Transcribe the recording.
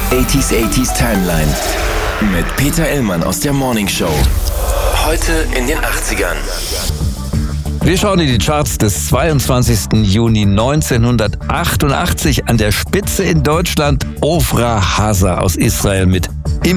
80s Timeline mit Peter Illmann aus der Morning Show. Heute in den 80ern. Wir schauen in die Charts des 22. Juni 1988. An der Spitze in Deutschland Ofra Haza aus Israel mit